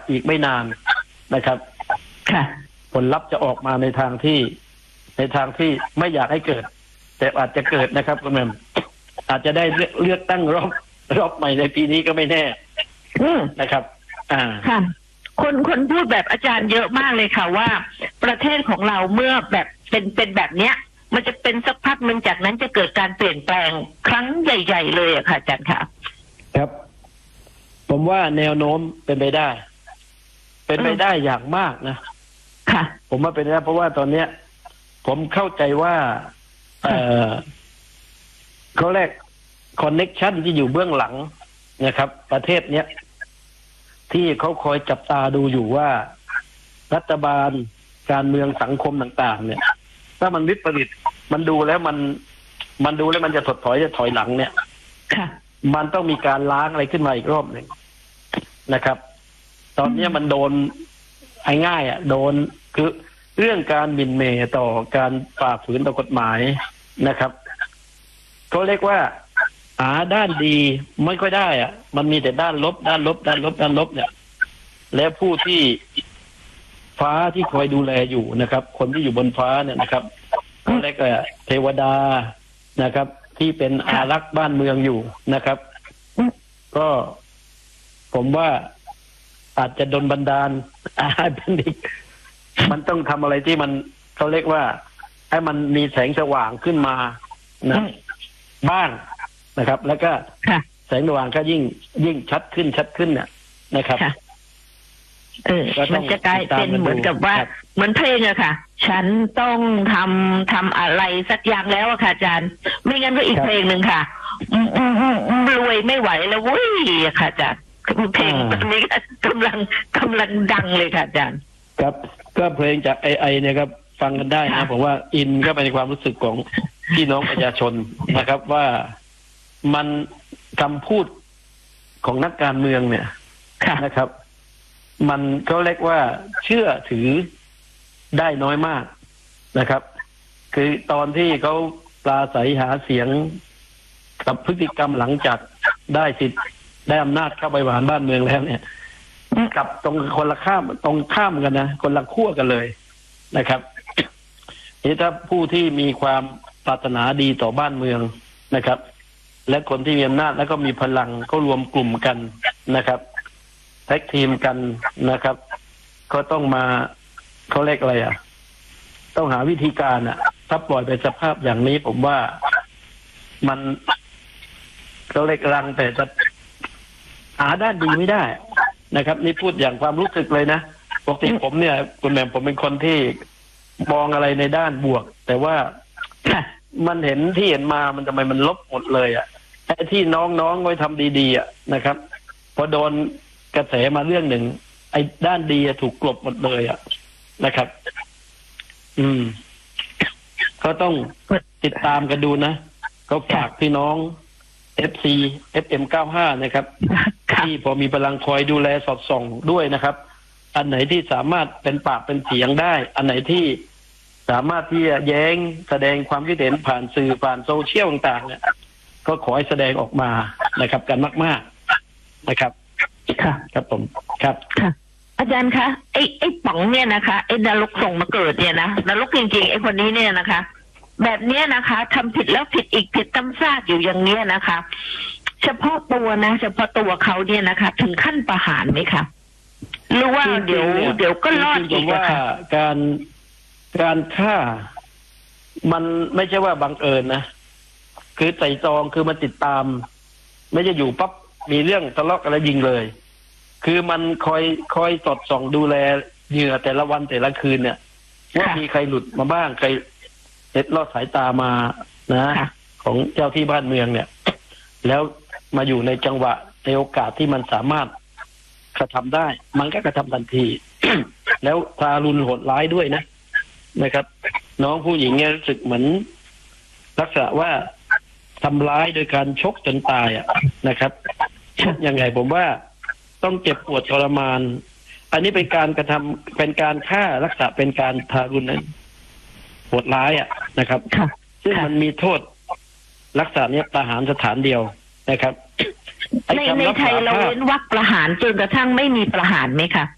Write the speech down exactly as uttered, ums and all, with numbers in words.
อีกไม่นานนะครับค่ะผลลัพธ์จะออกมาในทางที่ในทางที่ไม่อยากให้เกิดแต่อาจจะเกิดนะครับคุณแม่อาจจะได้เลือกเลือกตั้งรอบรอบใหม่ในปีนี้ก็ไม่แน่นะครับอ่าค่ะคนคนพูดแบบอาจารย์เยอะมากเลยค่ะว่าประเทศของเราเมื่อแบบเป็นเป็นแบบเนี้ยมันจะเป็นสักพักหนึ่งจากนั้นจะเกิดการเปลี่ยนแปลงครั้งใหญ่ๆเลยอะค่ะอาจารย์ค่ะครับผมว่าแนวโน้มเป็นไปได้เป็นไปได้อย่างมากนะค่ะผมว่าเป็นไปได้เพราะว่าตอนเนี้ยผมเข้าใจว่าเออเขาแรกคอนเน็กชันที่อยู่เบื้องหลังนะครับประเทศเนี้ยที่เขาคอยจับตาดูอยู่ว่ารัฐบาลการเมืองสังคมต่างๆเนี่ยถ้ามันวิปริตมันดูแล้วมันมันดูแล้วมันจะถดถอยจะถอยหลังเนี่ยมันต้องมีการล้างอะไรขึ้นมาอีกรอบหนึ่งนะครับตอนนี้มันโดนง่ายๆอ่ะโดนคือเรื่องการหมิ่นเหม่ต่อการฝ่าฝืนต่อกฎหมายนะครับเขาเรียกว่าหาด้านดีไม่ค่อยได้อ่ะมันมีแต่ด้านลบด้านลบด้านลบด้านลบเนี่ยและผู้ที่ฟ้าที่คอยดูแลอยู่นะครับคนที่อยู่บนฟ้าเนี่ยนะครับเขาเรียกว่าเทวดานะครับที่เป็นอารักษ์บ้านเมืองอยู่นะครับก็ผมว่าอาจจะดลบันดาลอาเป็นอีกมันต้องทำอะไรที่มันเขาเรียกว่าให้มันมีแสงสว่างขึ้นมานะบ้างนะครับ แล้วก็แสงสว่างก็ยิ่งยิ่งชัดขึ้นชัดขึ้นเนี่ยนะครับเออมันจะกลายเป็นเหมือนกับว่าเหมือนเพลงอะค่ะฉันต้องทำทำอะไรสักอย่างแล้วอะค่ะอาจารย์ไม่งั้นก็อีกเพลงหนึ่งค่ะรวยไม่ไหวแล้ววุ้ยค่ะอาจารย์เพลงตอนนี้กำลังกำลังดังเลยค่ะอาจารย์ครับก็เพลงจากไอไอเนี่ยครับฟังกันได้นะผมว่าอินก็เป็นความรู้สึกของพี่น้องประชาชนนะครับว่ามันคำพูดของนักการเมืองเนี่ยนะครับมันก็เรียกว่าเชื่อถือได้น้อยมากนะครับคือตอนที่เขาปราศัยหาเสียงกับพฤติกรรมหลังจากได้สิทธิ์ได้อำนาจเข้าไปบริหารบ้านเมืองแล้วเนี่ยกับตรงคนละข้ามตรงข้ามกันนะคนละขั้วกันเลยนะครับนี่ถ้าผู้ที่มีความปรารถนาดีต่อบ้านเมืองนะครับและคนที่มีอำนาจแล้วก็มีพลังก็รวมกลุ่มกันนะครับแท็กทีมกันนะครับก็ต้องมาเขาเรียกอะไรอ่ะต้องหาวิธีการอ่ะถ้าปล่อยไปสภาพอย่างนี้ผมว่ามันเขาเรียกรังแต่จะหาด้านดีไม่ได้นะครับนี่พูดอย่างความรู้สึกเลยนะปกติผมเนี่ยคุณแม่ผมเป็นคนที่มองอะไรในด้านบวกแต่ว่ามันเห็นที่เห็นมามันทำไมมันลบหมดเลยอ่ะไอ้ที่น้องๆไว้ทำดีๆอ่ะนะครับพอโดนกระแสมาเรื่องหนึ่งไอ้ด้านดีถูกกลบหมดเลยอ่ะนะครับ อืมก็ต้องติดตามกันดูนะก็ฝากพี่น้อง เอฟ ซี เอฟ เอ็ม เก้าสิบห้า นะครับที่พอมีพลังคอยดูแลสอดส่องด้วยนะครับอันไหนที่สามารถเป็นปากเป็นเสียงได้อันไหนที่สามารถที่จะแย้งแสดงความคิดเห็นผ่านสื่อผ่านโซเชียลต่างๆเนี่ยก็ขอให้แสดงออกมานะครับกันมากๆนะครับค่ะครับผมครับค่ะอาจารย์คะไอ้ไอ้ป๋องเนี่ยนะคะไอ้นรกส่งมาเกิดเนี่ยนะนรกจริงๆไอ้คนนี้เนี่ยนะคะแบบเนี้ยนะคะทำผิดแล้วผิดอีกผิดซ้ำซากอยู่อย่างเนี้ยนะคะเฉพาะตัวนะเฉพาะตัวเขาเนี่ยนะคะถึงขั้นประหารไหมคะหรือว่าเดี๋ยวเดี๋ยวก็รอดอีกว่าการการฆ่ามันไม่ใช่ว่าบังเอิญนะคือไต่ตรองคือมันติดตามไม่จะอยู่ปั๊บมีเรื่องทะเลาะกันแล้วยิงเลยคือมันคอยคอยสอดส่องดูแลเหยื่อแต่ละวันแต่ละคืนเนี่ยว่ามีใครหลุดมาบ้างใครเล็ดลอดสายตามานะของเจ้าที่บ้านเมืองเนี่ยแล้วมาอยู่ในจังหวะในโอกาสที่มันสามารถกระทำได้มันก็กระทำทันที แล้วทารุณโหดร้ายด้วยนะนะครับน้องผู้หญิงเนี่ยรู้สึกเหมือนลักษณะว่าทำร้ายโดยการชกจนตายอ่ะนะครับชกยังไงผมว่าต้องเจ็บปวดทรมานอันนี้เป็นการกระทำเป็นการฆ่าลักษณะเป็นการทารุณนั้นโหดร้ายอ่ะนะครับซึ่งมันมีโทษลักษณะนี้ประหารสถานเดียวนะครับในในไทยเราเว้นวรรคประหารจนกระทั่งไม่มีประหารไหมคะ